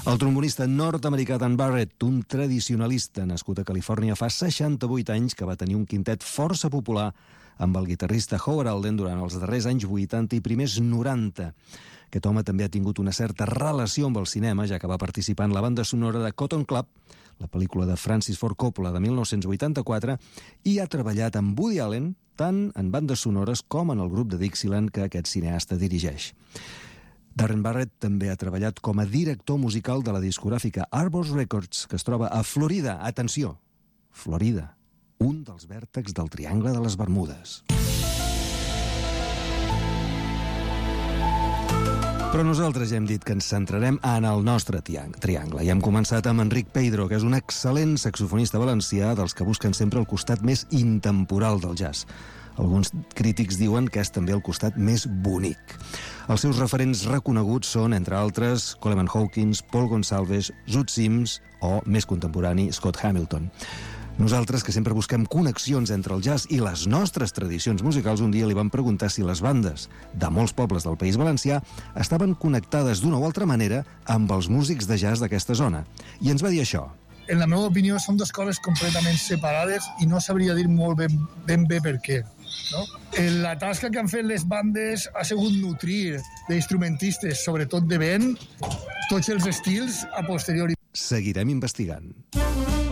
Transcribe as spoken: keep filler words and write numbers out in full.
El trombonista nord-americà Dan Barrett, un tradicionalista nascut a Califòrnia fa seixanta-vuit anys, que va tenir un quintet força popular amb el guitarrista Howard Alden durant els darrers anys vuitanta i primers noranta. Aquest home també ha tingut una certa relació amb el cinema, ja que va participar en la banda sonora de Cotton Club, la pel·lícula de Francis Ford Coppola de mil nou-cents vuitanta-quatre, i ha treballat amb Woody Allen tant en bandes sonores com en el grup de Dixieland que aquest cineasta dirigeix. Darren Barrett també ha treballat com a director musical de la discogràfica Arbors Records, que es troba a Florida. Atenció, Florida, un dels vèrtexs del Triangle de les Bermudes. Però nosaltres ja hem dit que ens centrarem en el nostre triangle i hem començat amb Enric Peydro, que és un excel·lent saxofonista valencià dels que busquen sempre el costat més intemporal del jazz. Alguns crítics diuen que és també el costat més bonic. Els seus referents reconeguts són, entre altres, Coleman Hawkins, Paul Gonsalves, Zoot Sims o, més contemporani, Scott Hamilton. Nosaltres, que sempre busquem connexions entre el jazz i les nostres tradicions musicals, un dia li vam preguntar si les bandes de molts pobles del País Valencià estaven connectades d'una o altra manera amb els músics de jazz d'aquesta zona. I ens va dir això. En la meva opinió, són dues coses completament separades i no sabria dir molt ben, ben bé per què. No? La tasca que han fet les bandes ha sigut nutrir d'instrumentistes, sobretot de vent, tots els estils a posteriori. Seguirem investigant.